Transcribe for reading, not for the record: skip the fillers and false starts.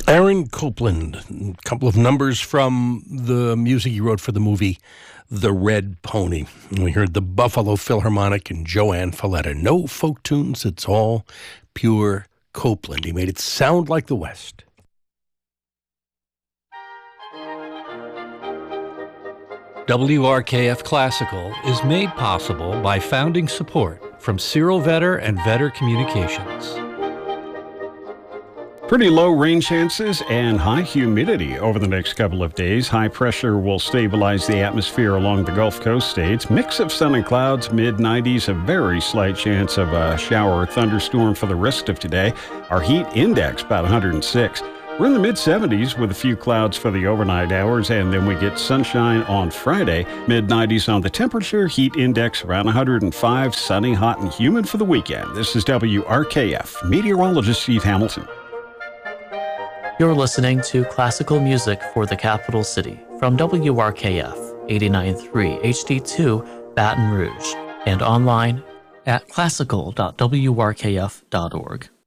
Aaron Copland, a couple of numbers from the music he wrote for the movie The Red Pony. And we heard the Buffalo Philharmonic and Joanne Falletta. No folk tunes, it's all pure Copland. He made it sound like the West. WRKF Classical is made possible by founding support from Cyril Vetter and Vetter Communications. Pretty low rain chances and high humidity over the next couple of days. High pressure will stabilize the atmosphere along the Gulf Coast states. Mix of sun and clouds, mid-90s, a very slight chance of a shower or thunderstorm for the rest of today. Our heat index about 106. We're in the mid-70s with a few clouds for the overnight hours, and then we get sunshine on Friday. Mid-90s on the temperature, heat index around 105, sunny, hot, and humid for the weekend. This is WRKF, meteorologist Steve Hamilton. You're listening to classical music for the capital city from WRKF 89.3 HD2 Baton Rouge and online at classical.wrkf.org.